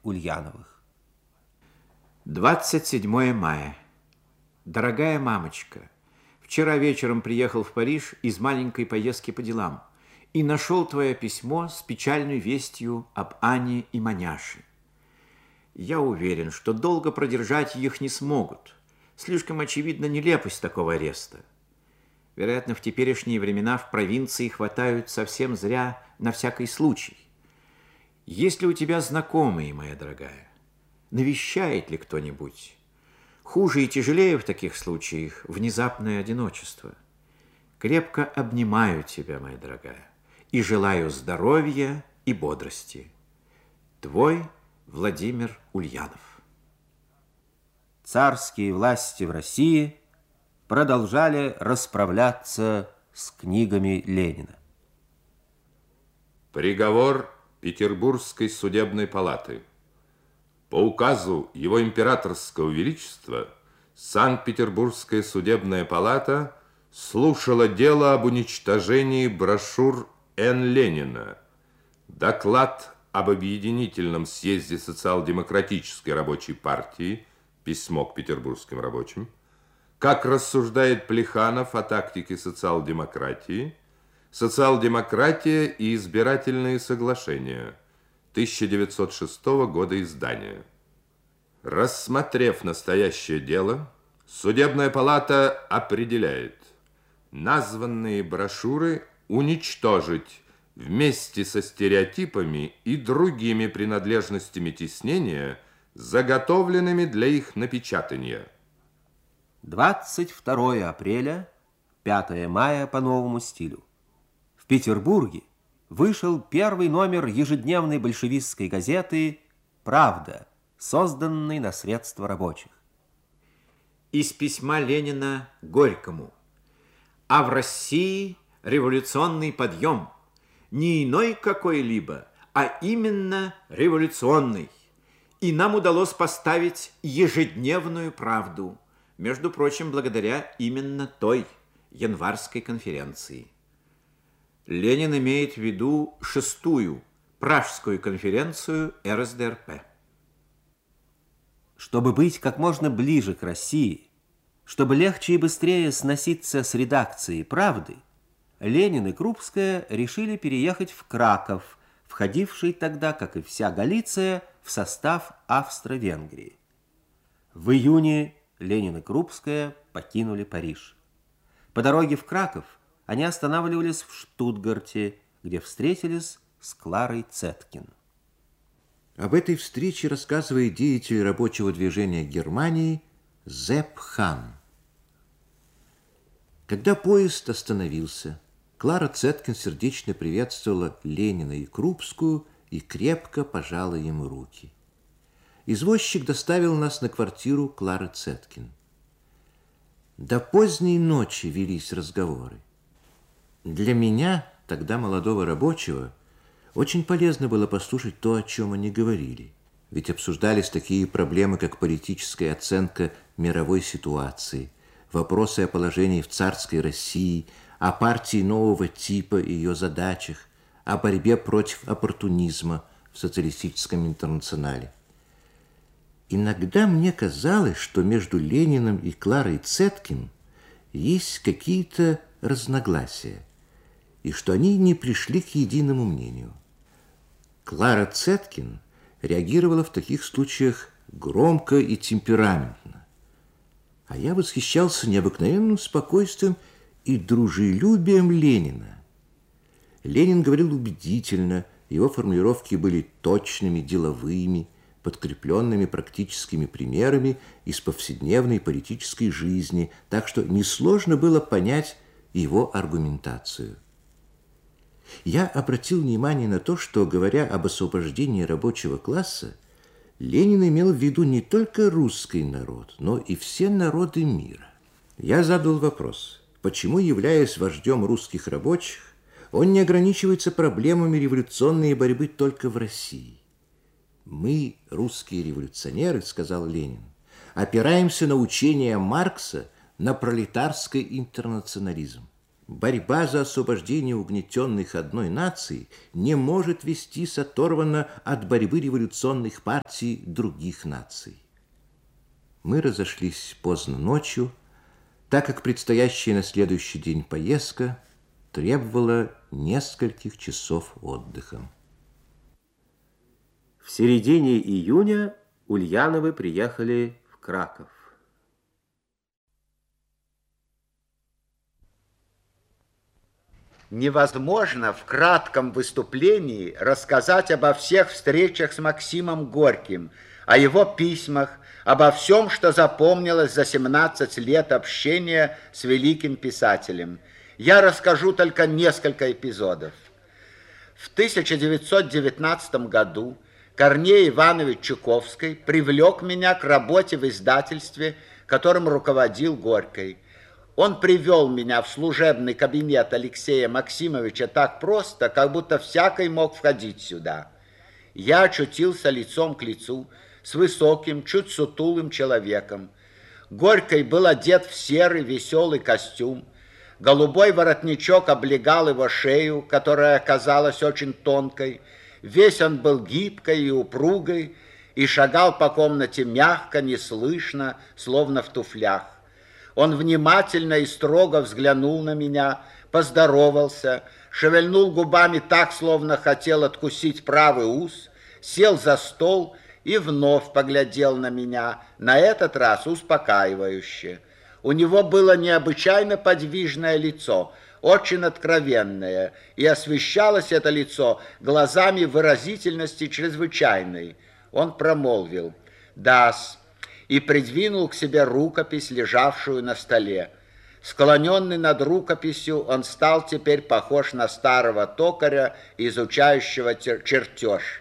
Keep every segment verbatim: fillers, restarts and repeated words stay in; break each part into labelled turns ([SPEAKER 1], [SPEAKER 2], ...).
[SPEAKER 1] Ульяновых.
[SPEAKER 2] двадцать седьмое мая. Дорогая мамочка, вчера вечером приехал в Париж из маленькой поездки по делам и нашел твое письмо с печальной вестью об Ане и Маняше. Я уверен, что долго продержать их не смогут. Слишком очевидна нелепость такого ареста. Вероятно, в теперешние времена в провинции хватают совсем зря на всякий случай. Есть ли у тебя знакомые, моя дорогая? Навещает ли кто-нибудь? Хуже и тяжелее в таких случаях внезапное одиночество. Крепко обнимаю тебя, моя дорогая, и желаю здоровья и бодрости. Твой Владимир Ульянов.
[SPEAKER 1] Царские власти в России продолжали расправляться с книгами Ленина.
[SPEAKER 3] Приговор Петербургской судебной палаты. По указу Его Императорского Величества Санкт-Петербургская судебная палата слушала дело об уничтожении брошюр Н. Ленина. Доклад об объединительном съезде социал-демократической рабочей партии, письмо к петербургским рабочим, как рассуждает Плеханов о тактике социал-демократии, социал-демократия и избирательные соглашения, тысяча девятьсот шестого года издания. Рассмотрев настоящее дело, судебная палата определяет названные брошюры уничтожить вместе со стереотипами и другими принадлежностями тиснения, заготовленными для их напечатания.
[SPEAKER 1] двадцать второе апреля, пятое мая по новому стилю. В Петербурге вышел первый номер ежедневной большевистской газеты «Правда», созданной на средства рабочих.
[SPEAKER 2] Из письма Ленина Горькому. А в России революционный подъем. Не иной какой-либо, а именно революционный. И нам удалось поставить ежедневную правду. Между прочим, благодаря именно той январской конференции. Ленин имеет в виду шестую Пражскую конференцию эр эс дэ эр пэ.
[SPEAKER 1] Чтобы быть как можно ближе к России, чтобы легче и быстрее сноситься с редакцией «Правды», Ленин и Крупская решили переехать в Краков, входивший тогда, как и вся Галиция, в состав Австро-Венгрии. В июне Ленин и Крупская покинули Париж. По дороге в Краков они останавливались в Штутгарте, где встретились с Кларой Цеткин.
[SPEAKER 4] Об этой встрече рассказывает деятель рабочего движения Германии Зепп Хан. Когда поезд остановился, Клара Цеткин сердечно приветствовала Ленина и Крупскую и крепко пожала им руки. Извозчик доставил нас на квартиру Клары Цеткин. До поздней ночи велись разговоры. Для меня, тогда молодого рабочего, очень полезно было послушать то, о чем они говорили. Ведь обсуждались такие проблемы, как политическая оценка мировой ситуации, вопросы о положении в царской России, о партии нового типа и ее задачах, о борьбе против оппортунизма в социалистическом интернационале. Иногда мне казалось, что между Лениным и Кларой Цеткин есть какие-то разногласия, и что они не пришли к единому мнению. Клара Цеткин реагировала в таких случаях громко и темпераментно, а я восхищался необыкновенным спокойствием и дружелюбием Ленина. Ленин говорил убедительно, его формулировки были точными, деловыми, подкрепленными практическими примерами из повседневной политической жизни, так что несложно было понять его аргументацию. Я обратил внимание на то, что, говоря об освобождении рабочего класса, Ленин имел в виду не только русский народ, но и все народы мира. Я задал вопрос, почему, являясь вождем русских рабочих, он не ограничивается проблемами революционной борьбы только в России. «Мы, русские революционеры, — сказал Ленин, — опираемся на учения Маркса, на пролетарский интернационализм. борьба за освобождение угнетенных одной нации не может вестись оторванно от борьбы революционных партий других наций. Мы разошлись поздно ночью, так как предстоящая на следующий день поездка требовала нескольких часов отдыха.
[SPEAKER 1] В середине июня Ульяновы приехали в Краков.
[SPEAKER 5] Невозможно в кратком выступлении рассказать обо всех встречах с Максимом Горьким, о его письмах, обо всем, что запомнилось за семнадцать лет общения с великим писателем. Я расскажу только несколько эпизодов. В тысяча девятьсот девятнадцатом году Корней Иванович Чуковский привлек меня к работе в издательстве, которым руководил Горький. Он привел меня в служебный кабинет Алексея Максимовича так просто, как будто всякий мог входить сюда. Я очутился лицом к лицу с высоким, чуть сутулым человеком. Горький был одет в серый веселый костюм. Голубой воротничок облегал его шею, которая оказалась очень тонкой. Весь он был гибкой и упругой и шагал по комнате мягко, неслышно, словно в туфлях. Он внимательно и строго взглянул на меня, поздоровался, шевельнул губами так, словно хотел откусить правый ус, сел за стол и вновь поглядел на меня, на этот раз успокаивающе. У него было необычайно подвижное лицо, очень откровенное, и освещалось это лицо глазами выразительности чрезвычайной. Он промолвил «Да-с», и придвинул к себе рукопись, лежавшую на столе. Склоненный над рукописью, он стал теперь похож на старого токаря, изучающего чертеж.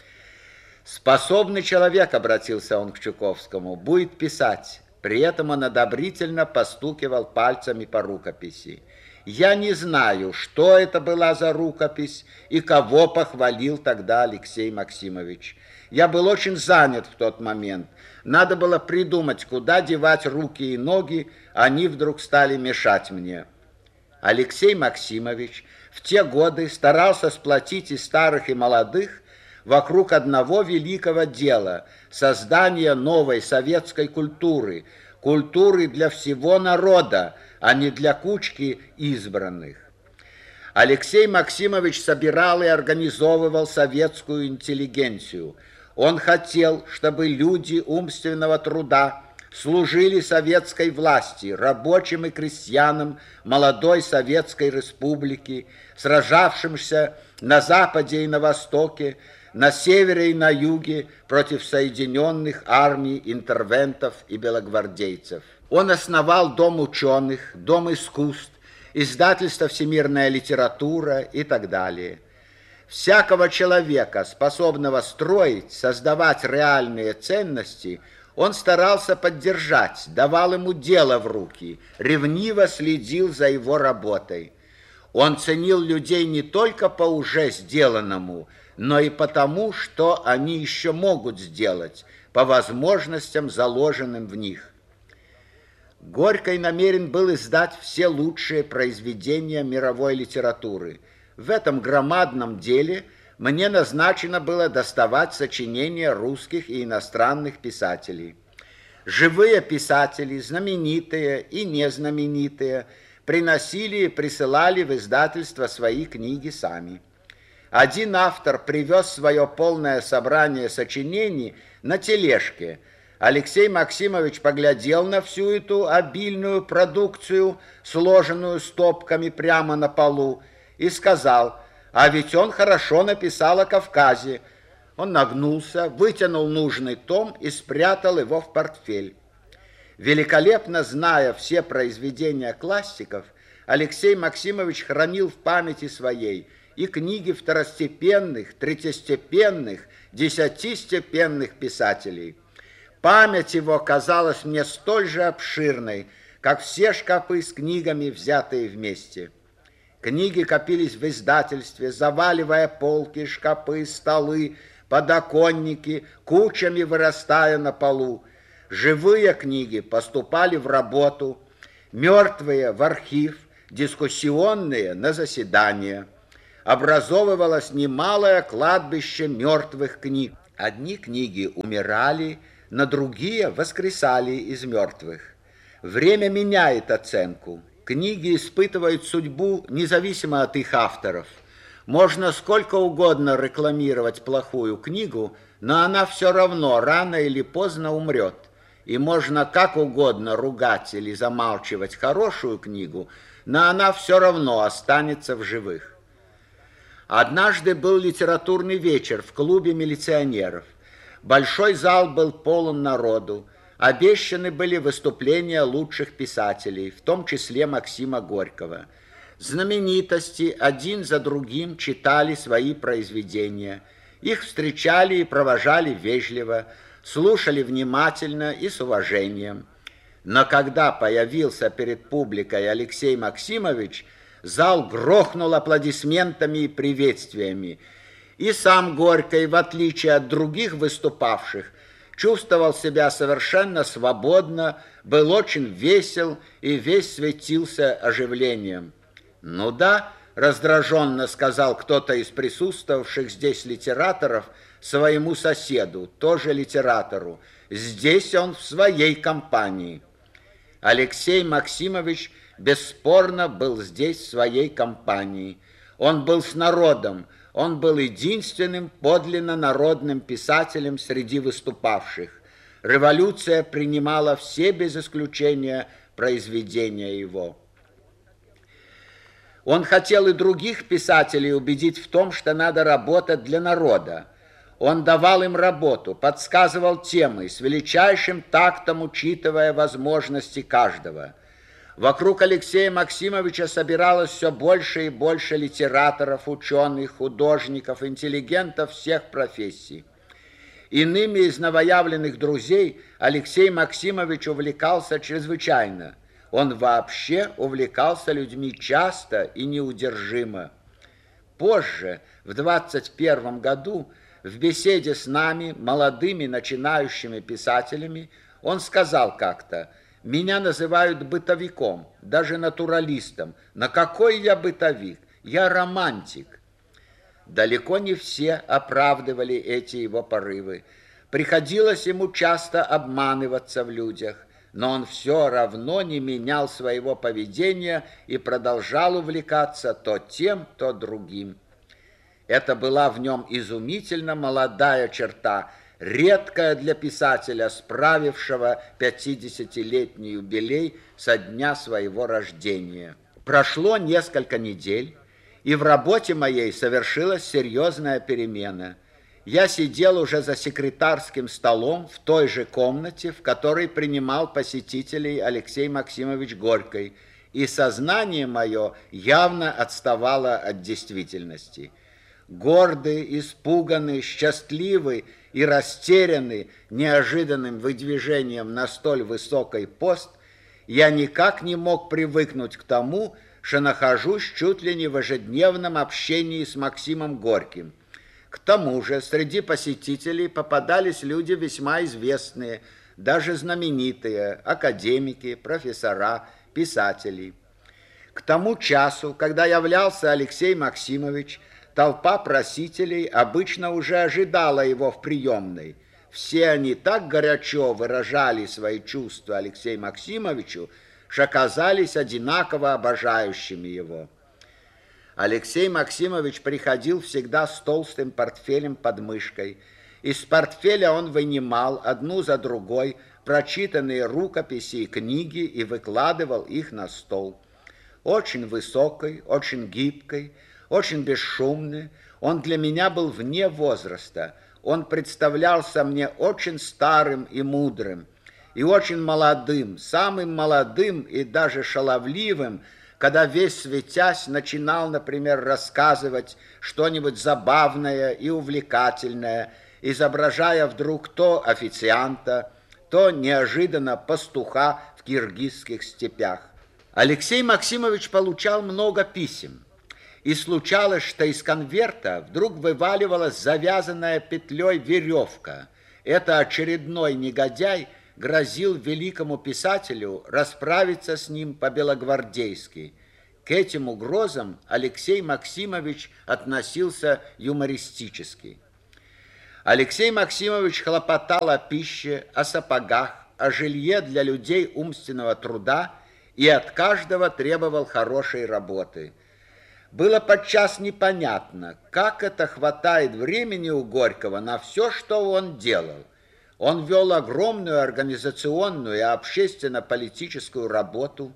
[SPEAKER 5] «Способный человек», — обратился он к Чуковскому, — «будет писать». При этом он одобрительно постукивал пальцами по рукописи. Я не знаю, что это была за рукопись и кого похвалил тогда Алексей Максимович. Я был очень занят в тот момент. Надо было придумать, куда девать руки и ноги, они вдруг стали мешать мне. Алексей Максимович в те годы старался сплотить и старых, и молодых вокруг одного великого дела – создания новой советской культуры, культуры для всего народа, а не для кучки избранных. Алексей Максимович собирал и организовывал советскую интеллигенцию. Он хотел, чтобы люди умственного труда служили советской власти, рабочим и крестьянам молодой Советской Республики, сражавшимся на Западе и на Востоке, на севере и на юге против соединенных армий, интервентов и белогвардейцев. Он основал Дом ученых, Дом искусств, издательство «Всемирная литература» и так далее. Всякого человека, способного строить, создавать реальные ценности, он старался поддержать, давал ему дело в руки, ревниво следил за его работой. Он ценил людей не только по уже сделанному, но и потому, что они еще могут сделать, по возможностям, заложенным в них. Горький намерен был издать все лучшие произведения мировой литературы. В этом громадном деле мне назначено было доставать сочинения русских и иностранных писателей. Живые писатели, знаменитые и незнаменитые, приносили и присылали в издательство свои книги сами. Один автор привез свое полное собрание сочинений на тележке. Алексей Максимович поглядел на всю эту обильную продукцию, сложенную стопками прямо на полу, и сказал: «А ведь он хорошо написал о Кавказе». Он нагнулся, вытянул нужный том и спрятал его в портфель. Великолепно зная все произведения классиков, Алексей Максимович хранил в памяти своей и книги второстепенных, третьестепенных, десятистепенных писателей. Память его казалась мне столь же обширной, как все шкапы с книгами, взятые вместе. Книги копились в издательстве, заваливая полки, шкапы, столы, подоконники, кучами вырастая на полу. Живые книги поступали в работу, мертвые — в архив, дискуссионные на заседания. Образовывалось немалое кладбище мертвых книг. Одни книги умирали, на другие воскресали из мертвых. Время меняет оценку. Книги испытывают судьбу независимо от их авторов. Можно сколько угодно рекламировать плохую книгу, но она все равно рано или поздно умрет. И можно как угодно ругать или замалчивать хорошую книгу, но она все равно останется в живых. Однажды был литературный вечер в клубе милиционеров. Большой зал был полон народу. Обещаны были выступления лучших писателей, в том числе Максима Горького. Знаменитости один за другим читали свои произведения. Их встречали и провожали вежливо, слушали внимательно и с уважением. Но когда появился перед публикой Алексей Максимович, зал грохнул аплодисментами и приветствиями. И сам Горький, в отличие от других выступавших, чувствовал себя совершенно свободно, был очень весел и весь светился оживлением. «Ну да», — раздраженно сказал кто-то из присутствовавших здесь литераторов своему соседу, тоже литератору, «здесь он в своей компании». Алексей Максимович бесспорно был здесь в своей компании. Он был с народом, он был единственным подлинно народным писателем среди выступавших. Революция принимала все без исключения произведения его. Он хотел и других писателей убедить в том, что надо работать для народа. Он давал им работу, подсказывал темы, с величайшим тактом учитывая возможности каждого. Вокруг Алексея Максимовича собиралось все больше и больше литераторов, ученых, художников, интеллигентов всех профессий. Иными из новоявленных друзей Алексей Максимович увлекался чрезвычайно. Он вообще увлекался людьми часто и неудержимо. Позже, в двадцать первом году, в беседе с нами, молодыми начинающими писателями, он сказал как-то: «Меня называют бытовиком, даже натуралистом. Но какой я бытовик? Я романтик». Далеко не все оправдывали эти его порывы. Приходилось ему часто обманываться в людях, но он все равно не менял своего поведения и продолжал увлекаться то тем, то другим. Это была в нем изумительно молодая черта, редкая для писателя, справившего пятидесятилетний юбилей со дня своего рождения. Прошло несколько недель, и в работе моей совершилась серьезная перемена. Я сидел уже за секретарским столом в той же комнате, в которой принимал посетителей Алексей Максимович Горький, и сознание мое явно отставало от действительности. Гордый, испуганный, счастливый и растерянный неожиданным выдвижением на столь высокий пост, я никак не мог привыкнуть к тому, что нахожусь чуть ли не в ежедневном общении с Максимом Горьким. К тому же среди посетителей попадались люди весьма известные, даже знаменитые, академики, профессора, писатели. К тому часу, когда являлся Алексей Максимович, толпа просителей обычно уже ожидала его в приемной. Все они так горячо выражали свои чувства Алексею Максимовичу, что оказались одинаково обожающими его. Алексей Максимович приходил всегда с толстым портфелем под мышкой. Из портфеля он вынимал одну за другой прочитанные рукописи и книги и выкладывал их на стол. Очень высокий, очень гибкий, очень бесшумный, он для меня был вне возраста. Он представлялся мне очень старым и мудрым, и очень молодым, самым молодым и даже шаловливым, когда весь светясь начинал, например, рассказывать что-нибудь забавное и увлекательное, изображая вдруг то официанта, то неожиданно пастуха в киргизских степях. Алексей Максимович получал много писем. И случалось, что из конверта вдруг вываливалась завязанная петлей веревка. Это очередной негодяй грозил великому писателю расправиться с ним по-белогвардейски. К этим угрозам Алексей Максимович относился юмористически. Алексей Максимович хлопотал о пище, о сапогах, о жилье для людей умственного труда и от каждого требовал хорошей работы. Было подчас непонятно, как это хватает времени у Горького на все, что он делал. Он вел огромную организационную и общественно-политическую работу,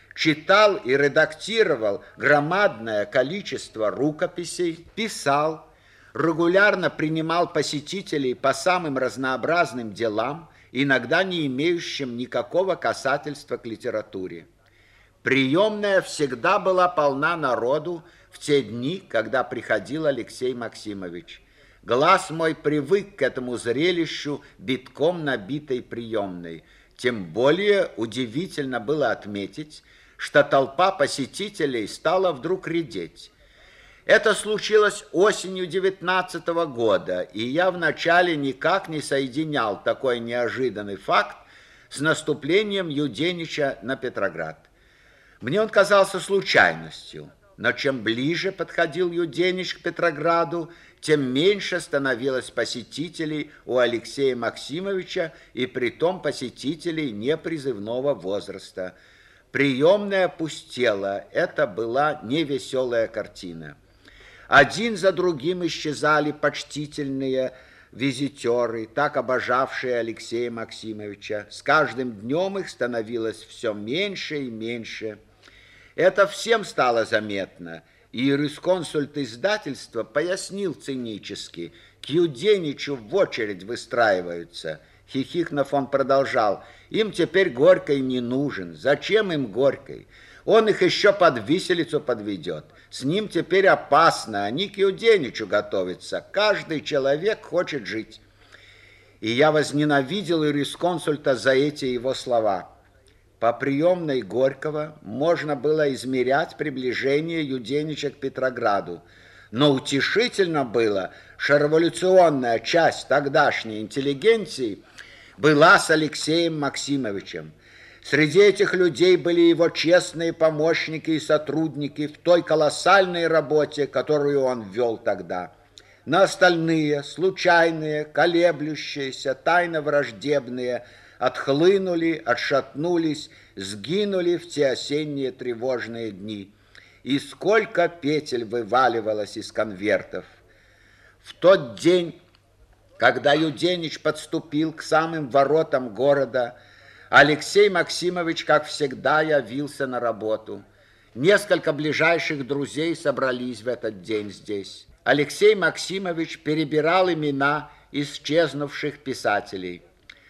[SPEAKER 5] читал и редактировал громадное количество рукописей, писал, регулярно принимал посетителей по самым разнообразным делам, иногда не имеющим никакого касательства к литературе. Приемная всегда была полна народу в те дни, когда приходил Алексей Максимович. Глаз мой привык к этому зрелищу битком набитой приемной. Тем более удивительно было отметить, что толпа посетителей стала вдруг редеть. Это случилось осенью девятнадцатого года, и я вначале никак не соединял такой неожиданный факт с наступлением Юденича на Петроград. Мне он казался случайностью, но чем ближе подходил Юденич к Петрограду, тем меньше становилось посетителей у Алексея Максимовича, и притом посетителей непризывного возраста. Приемная пустела, это была невеселая картина. Один за другим исчезали почтительные визитеры, так обожавшие Алексея Максимовича. С каждым днем их становилось все меньше и меньше. Это всем стало заметно, и юрисконсульт издательства пояснил цинически: к Юденичу в очередь выстраиваются. Хихикнов он продолжал: им теперь Горький не нужен. Зачем им Горький? Он их еще под виселицу подведет. С ним теперь опасно, они к Юденичу готовятся. Каждый человек хочет жить. И я возненавидел юрисконсульта за эти его слова. По приемной Горького можно было измерять приближение Юденича к Петрограду. Но утешительно было, что революционная часть тогдашней интеллигенции была с Алексеем Максимовичем. Среди этих людей были его честные помощники и сотрудники в той колоссальной работе, которую он вел тогда. На остальные, случайные, колеблющиеся, тайно враждебные, отхлынули, отшатнулись, сгинули в те осенние тревожные дни. И сколько петель вываливалось из конвертов. В тот день, когда Юденич подступил к самым воротам города, Алексей Максимович, как всегда, явился на работу. Несколько ближайших друзей собрались в этот день здесь. Алексей Максимович перебирал имена исчезнувших писателей.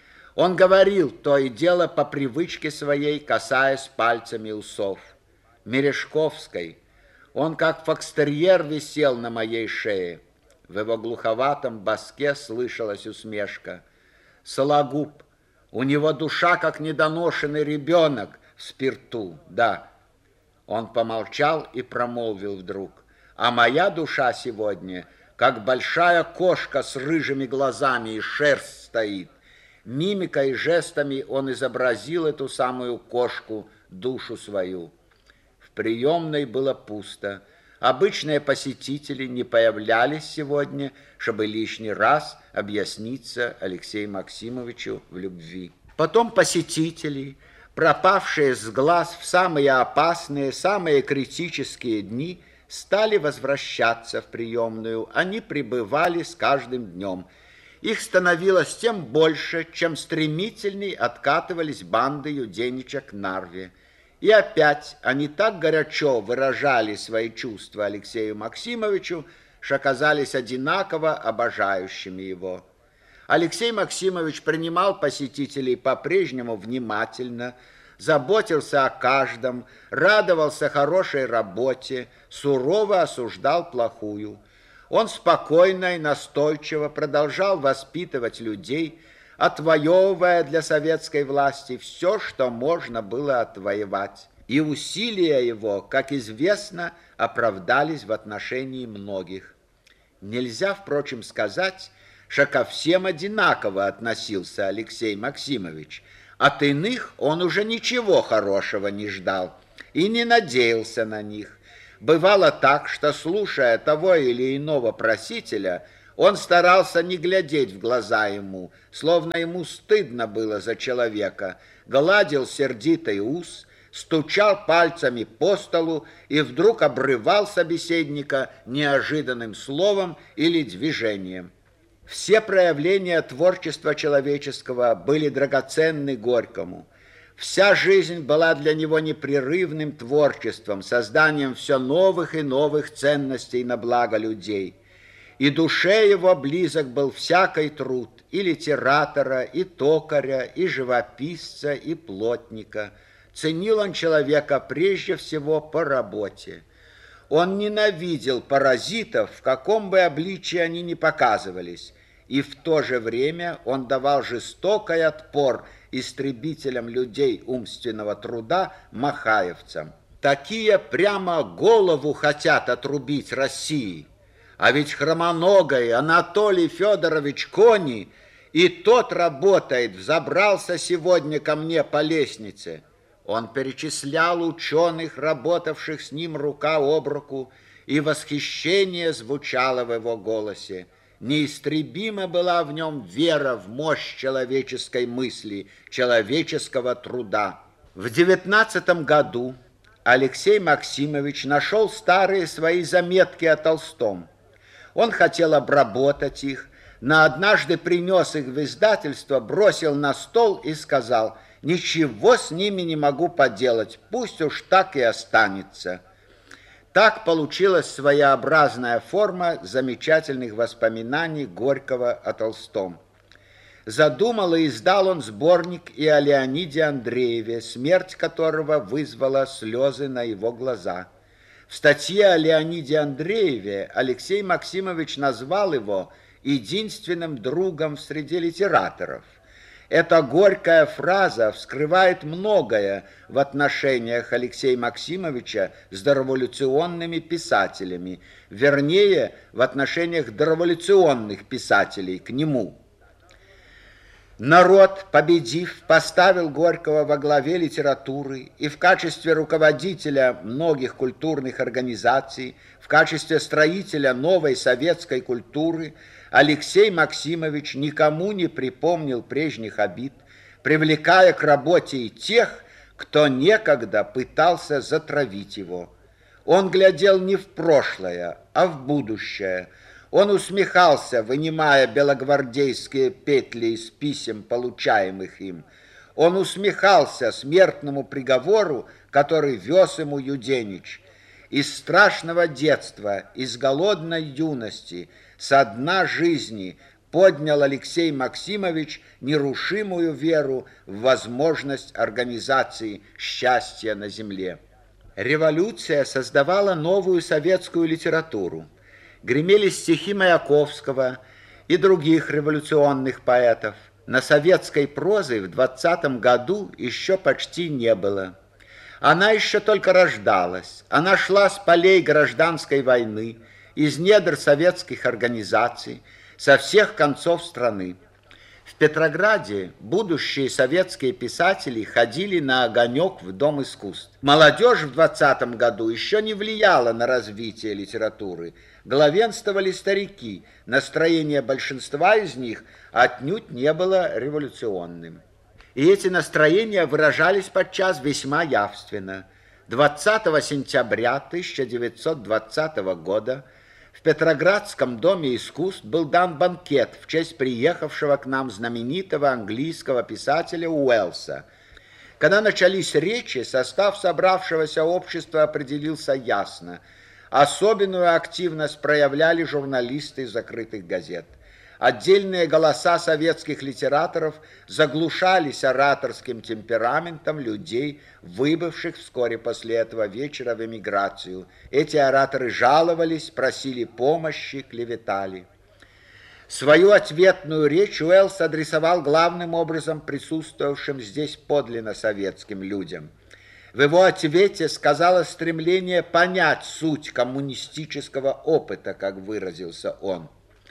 [SPEAKER 5] Он говорил то и дело по привычке своей, касаясь пальцами усов. Мережковской. Он как фокстерьер висел на моей шее. В его глуховатом баске слышалась усмешка. Сологуб. У него душа, как недоношенный ребенок в спирту, да. Он помолчал и промолвил вдруг: а моя душа сегодня, как большая кошка с рыжими глазами, и шерсть стоит. Мимикой и жестами он изобразил эту самую кошку, душу свою. В приемной было пусто. Обычные посетители не появлялись сегодня, чтобы лишний раз объясниться Алексею Максимовичу в любви. Потом посетители, пропавшие с глаз в самые опасные, самые критические дни, стали возвращаться в приемную. Они прибывали с каждым днем. Их становилось тем больше, чем стремительней откатывались банды Юденича к Нарве. И опять они так горячо выражали свои чувства Алексею Максимовичу, что оказались одинаково обожающими его. Алексей Максимович принимал посетителей по-прежнему внимательно, заботился о каждом, радовался хорошей работе, сурово осуждал плохую. Он спокойно и настойчиво продолжал воспитывать людей, отвоевывая для советской власти все, что можно было отвоевать. И усилия его, как известно, оправдались в отношении многих. Нельзя, впрочем, сказать, что ко всем одинаково относился Алексей Максимович. От иных он уже ничего хорошего не ждал. и не надеялся на них. Бывало так, что, слушая того или иного просителя, он старался не глядеть в глаза ему, словно ему стыдно было за человека, гладил сердитый ус, стучал пальцами по столу и вдруг обрывал собеседника неожиданным словом или движением. Все проявления творчества человеческого были драгоценны Горькому. Вся жизнь была для него непрерывным творчеством, созданием все новых и новых ценностей на благо людей. И душе его близок был всякий труд и литератора, и токаря, и живописца, и плотника. Ценил он человека прежде всего по работе. Он ненавидел паразитов, в каком бы обличии они ни показывались, и в то же время он давал жестокий отпор истребителям людей умственного труда, махаевцам. Такие прямо голову хотят отрубить России. А ведь хромоногий Анатолий Федорович Кони и тот работает, взобрался сегодня ко мне по лестнице. Он перечислял ученых, работавших с ним рука об руку, и восхищение звучало в его голосе. Неистребима была в нем вера в мощь человеческой мысли, человеческого труда. В девятнадцатом году Алексей Максимович нашел старые свои заметки о Толстом. Он хотел обработать их, но однажды принес их в издательство, бросил на стол и сказал: «Ничего с ними не могу поделать, пусть уж так и останется». Так получилась своеобразная форма замечательных воспоминаний Горького о Толстом. Задумал и издал он сборник и о Леониде Андрееве, смерть которого вызвала слезы на его глаза. В статье о Леониде Андрееве Алексей Максимович назвал его единственным другом среди литераторов. Эта горькая фраза вскрывает многое в отношениях Алексея Максимовича с дореволюционными писателями, вернее, в отношениях дореволюционных писателей к нему. Народ, победив, поставил Горького во главе литературы и в качестве руководителя многих культурных организаций, в качестве строителя новой советской культуры Алексей Максимович никому не припомнил прежних обид, привлекая к работе и тех, кто некогда пытался затравить его. Он глядел не в прошлое, а в будущее. Он усмехался, вынимая белогвардейские петли из писем, получаемых им. Он усмехался смертному приговору, который вез ему Юденич. Из страшного детства, из голодной юности, со дна жизни поднял Алексей Максимович нерушимую веру в возможность организации счастья на земле. Революция создавала новую советскую литературу. Гремели стихи Маяковского и других революционных поэтов. На советской прозы в двадцатом году еще почти не было. Она еще только рождалась. Она шла с полей гражданской войны, из недр советских организаций, со всех концов страны. В Петрограде будущие советские писатели ходили на огонек в Дом искусств. Молодежь в двадцатом году еще не влияла на развитие литературы. Главенствовали старики. Настроение большинства из них отнюдь не было революционным. И эти настроения выражались подчас весьма явственно. двадцатого сентября тысяча девятьсот двадцатого года в Петроградском доме искусств был дан банкет в честь приехавшего к нам знаменитого английского писателя Уэллса. Когда начались речи, состав собравшегося общества определился ясно. Особенную активность проявляли журналисты закрытых газет. Отдельные голоса советских литераторов заглушались ораторским темпераментом людей, выбывших вскоре после этого вечера в эмиграцию. Эти ораторы жаловались, просили помощи, клеветали. Свою ответную речь Уэллс адресовал главным образом присутствовавшим здесь подлинно советским людям. В его ответе сказалось стремление понять суть коммунистического опыта, как выразился он.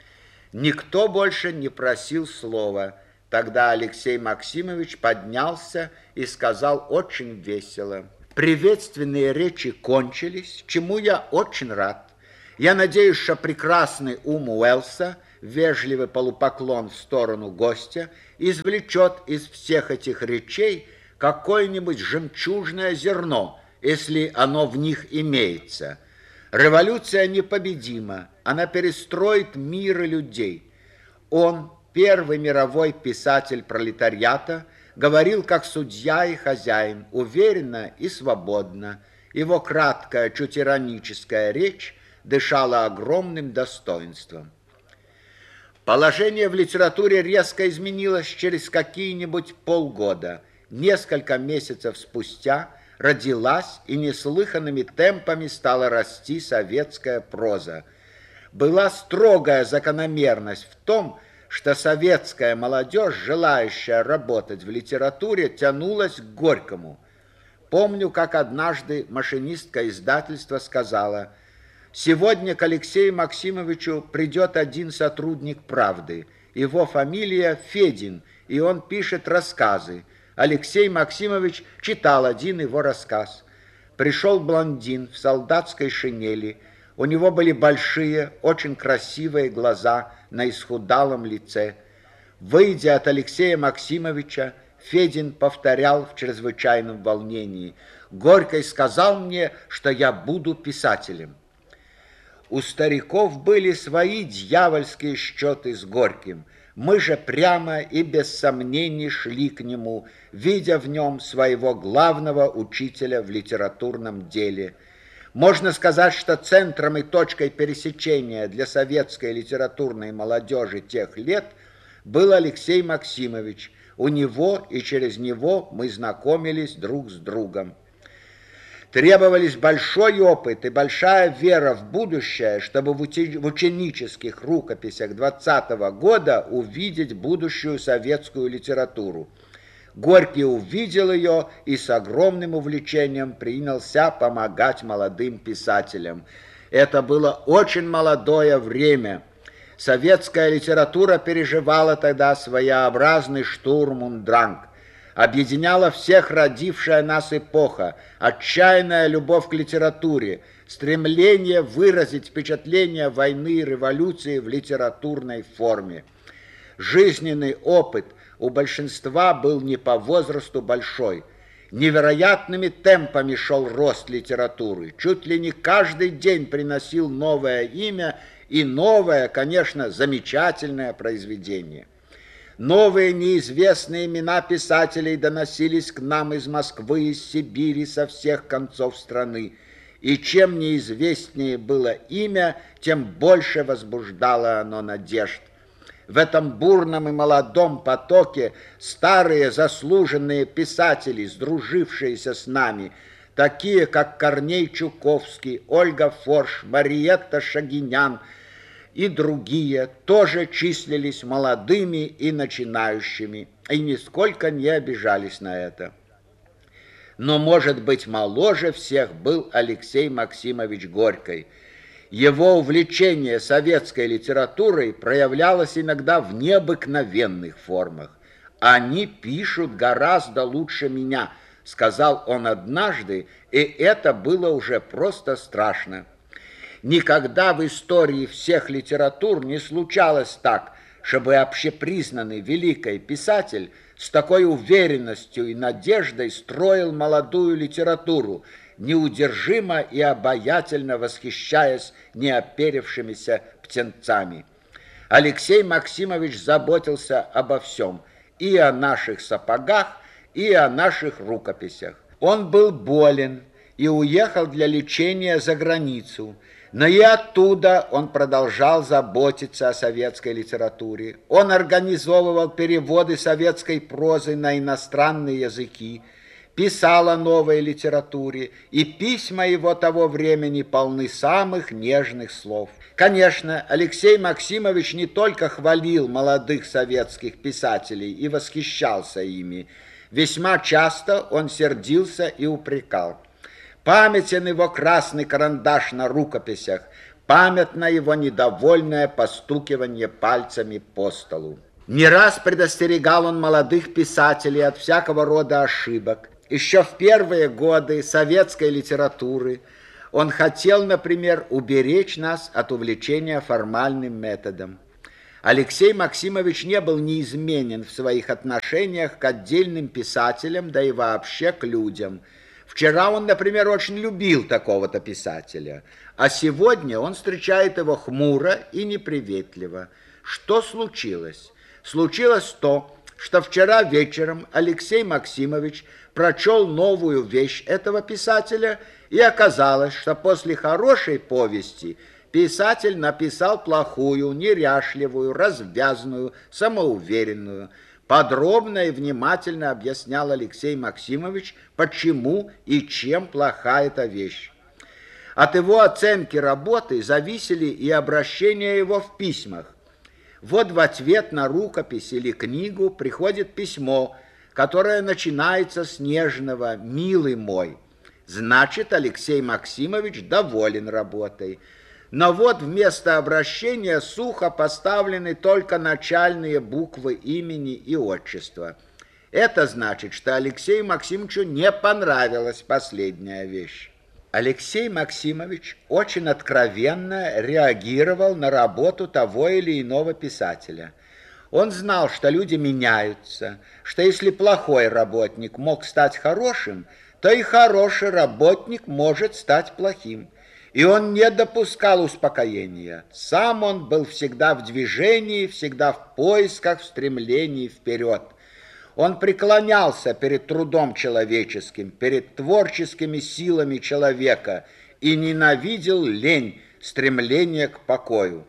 [SPEAKER 5] Никто больше не просил слова. Тогда Алексей Максимович поднялся и сказал очень весело: Приветственные речи кончились, чему я очень рад. Я надеюсь, что прекрасный ум Уэллса, вежливый полупоклон в сторону гостя, извлечет из всех этих речей какое-нибудь жемчужное зерно, если оно в них имеется. Революция непобедима, она перестроит мир и людей. Он, первый мировой писатель пролетариата, говорил как судья и хозяин, уверенно и свободно. Его краткая, чуть ироническая речь дышала огромным достоинством. Положение в литературе резко изменилось через какие-нибудь полгода. Несколько месяцев спустя родилась и неслыханными темпами стала расти советская проза. Была строгая закономерность в том, что советская молодежь, желающая работать в литературе, тянулась к Горькому. Помню, как однажды машинистка издательства сказала: «Сегодня к Алексею Максимовичу придет один сотрудник «Правды». Его фамилия Федин, и он пишет рассказы. Алексей Максимович читал один его рассказ. Пришел блондин в солдатской шинели. У него были большие, очень красивые глаза на исхудалом лице. Выйдя от Алексея Максимовича, Федин повторял в чрезвычайном волнении: «Горький сказал мне, что я буду писателем». У стариков были свои дьявольские счеты с Горьким. Мы же прямо и без сомнений шли к нему, видя в нем своего главного учителя в литературном деле. Можно сказать, что центром и точкой пересечения для советской литературной молодежи тех лет был Алексей Максимович. У него и через него мы знакомились друг с другом. Требовались большой опыт и большая вера в будущее, чтобы в ученических рукописях двадцатого года увидеть будущую советскую литературу. Горький увидел ее и с огромным увлечением принялся помогать молодым писателям. Это было очень молодое время. Советская литература переживала тогда своеобразный штурм und Drang. Объединяла всех родившая нас эпоха, отчаянная любовь к литературе, стремление выразить впечатление войны и революции в литературной форме. Жизненный опыт у большинства был не по возрасту большой. Невероятными темпами шел рост литературы. Чуть ли не каждый день приносил новое имя и новое, конечно, замечательное произведение. Новые неизвестные имена писателей доносились к нам из Москвы, из Сибири, со всех концов страны. И чем неизвестнее было имя, тем больше возбуждало оно надежд. В этом бурном и молодом потоке старые заслуженные писатели, сдружившиеся с нами, такие как Корней Чуковский, Ольга Форш, Мариетта Шагинян и другие, тоже числились молодыми и начинающими, и нисколько не обижались на это. Но, может быть, моложе всех был Алексей Максимович Горький. Его увлечение советской литературой проявлялось иногда в необыкновенных формах. «Они пишут гораздо лучше меня», — сказал он однажды, и это было уже просто страшно. Никогда в истории всех литератур не случалось так, чтобы общепризнанный великий писатель с такой уверенностью и надеждой строил молодую литературу, неудержимо и обаятельно восхищаясь неоперившимися птенцами. Алексей Максимович заботился обо всем, и о наших сапогах, и о наших рукописях. Он был болен и уехал для лечения за границу, но и оттуда он продолжал заботиться о советской литературе. Он организовывал переводы советской прозы на иностранные языки, писал о новой литературе, и письма его того времени полны самых нежных слов. Конечно, Алексей Максимович не только хвалил молодых советских писателей и восхищался ими, весьма часто он сердился и упрекал. Памятен его красный карандаш на рукописях, памятно его недовольное постукивание пальцами по столу. Не раз предостерегал он молодых писателей от всякого рода ошибок. Еще в первые годы советской литературы он хотел, например, уберечь нас от увлечения формальным методом. Алексей Максимович не был неизменен в своих отношениях к отдельным писателям, да и вообще к людям. Вчера он, например, очень любил такого-то писателя, а сегодня он встречает его хмуро и неприветливо. Что случилось? Случилось то, что вчера вечером Алексей Максимович прочел новую вещь этого писателя, и оказалось, что после хорошей повести писатель написал плохую, неряшливую, развязную, самоуверенную. Подробно и внимательно объяснял Алексей Максимович, почему и чем плоха эта вещь. От его оценки работы зависели и обращения его в письмах. Вот в ответ на рукопись или книгу приходит письмо, которое начинается с нежного «милый мой». Значит, Алексей Максимович доволен работой. Но вот вместо обращения сухо поставлены только начальные буквы имени и отчества. Это значит, что Алексею Максимовичу не понравилась последняя вещь. Алексей Максимович очень откровенно реагировал на работу того или иного писателя. Он знал, что люди меняются, что если плохой работник мог стать хорошим, то и хороший работник может стать плохим. И он не допускал успокоения. Сам он был всегда в движении, всегда в поисках, в стремлении вперед. Он преклонялся перед трудом человеческим, перед творческими силами человека и ненавидел лень, стремление к покою.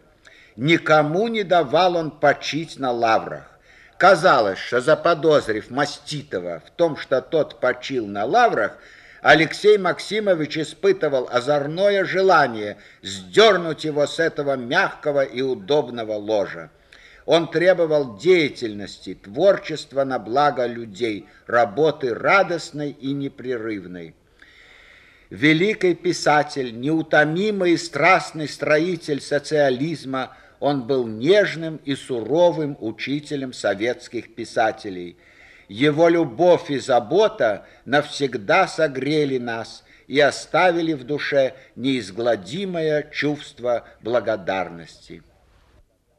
[SPEAKER 5] Никому не давал он почить на лаврах. Казалось, что заподозрив Маститова в том, что тот почил на лаврах, Алексей Максимович испытывал озорное желание сдернуть его с этого мягкого и удобного ложа. Он требовал деятельности, творчества на благо людей, работы радостной и непрерывной. Великий писатель, неутомимый и страстный строитель социализма, он был нежным и суровым учителем советских писателей. Его любовь и забота навсегда согрели нас и оставили в душе неизгладимое чувство благодарности.